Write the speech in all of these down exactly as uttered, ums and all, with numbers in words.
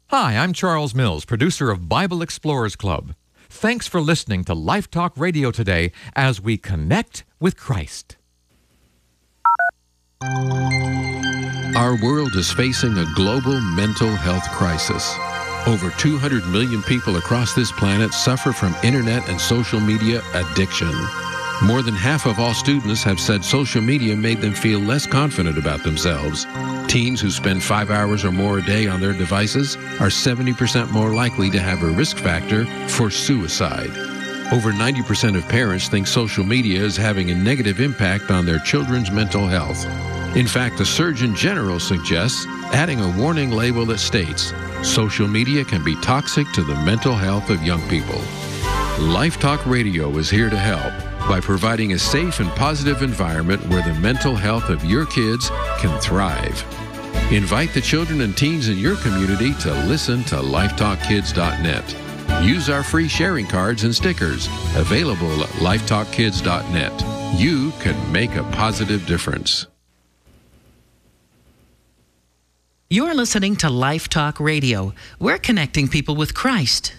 Hi, I'm Charles Mills, producer of Bible Explorers Club. Thanks for listening to Life Talk Radio today as we connect with Christ. Our world is facing a global mental health crisis. Over two hundred million people across this planet suffer from internet and social media addiction. More than half of all students have said social media made them feel less confident about themselves. Teens who spend five hours or more a day on their devices are seventy percent more likely to have a risk factor for suicide. Over ninety percent of parents think social media is having a negative impact on their children's mental health. In fact, the Surgeon General suggests adding a warning label that states, social media can be toxic to the mental health of young people. Life Talk Radio is here to help by providing a safe and positive environment where the mental health of your kids can thrive. Invite the children and teens in your community to listen to life talk kids dot net. Use our free sharing cards and stickers available at life talk kids dot net. You can make a positive difference. You're listening to Life Talk Radio. We're connecting people with Christ.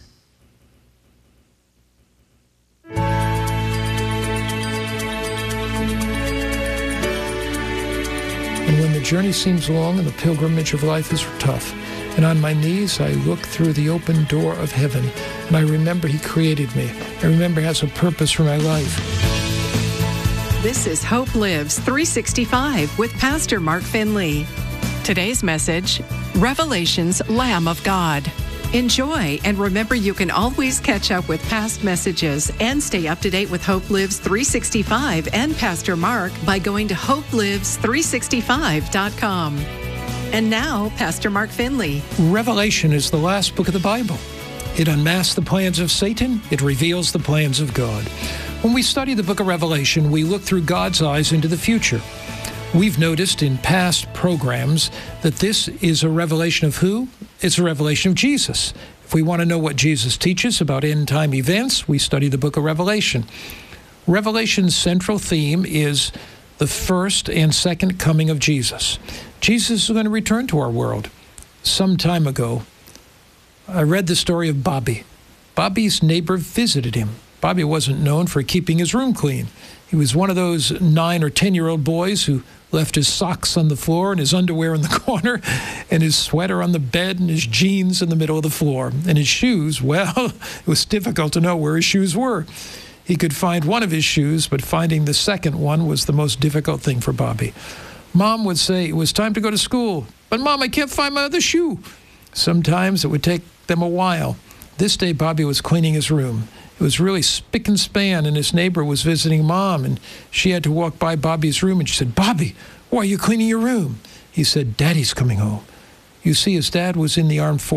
And when the journey seems long and the pilgrimage of life is tough, and on my knees I look through the open door of heaven, and I remember He created me. I remember He has a purpose for my life. This is Hope Lives three sixty-five with Pastor Mark Finley. Today's message, Revelation's Lamb of God. Enjoy, and remember you can always catch up with past messages and stay up to date with Hope Lives three sixty-five and Pastor Mark by going to hope lives three sixty-five dot com. And now, Pastor Mark Finley. Revelation is the last book of the Bible. It unmasks the plans of Satan. It reveals the plans of God. When we study the book of Revelation, we look through God's eyes into the future. We've noticed in past programs that this is a revelation of who? It's a revelation of Jesus. If we want to know what Jesus teaches about end-time events, we study the book of Revelation. Revelation's central theme is the first and second coming of Jesus. Jesus is going to return to our world. Some time ago, I read the story of Bobby. Bobby's neighbor visited him. Bobby wasn't known for keeping his room clean. He was one of those nine or ten-year-old boys who left his socks on the floor and his underwear in the corner and his sweater on the bed and his jeans in the middle of the floor. And his shoes, well, it was difficult to know where his shoes were. He could find one of his shoes, but finding the second one was the most difficult thing for Bobby. Mom would say, it was time to go to school. But Mom, I can't find my other shoe. Sometimes it would take them a while. This day, Bobby was cleaning his room. It was really spick and span, and his neighbor was visiting Mom, and she had to walk by Bobby's room, and she said, Bobby, why are you cleaning your room? He said, Daddy's coming home. You see, his dad was in the armed forces.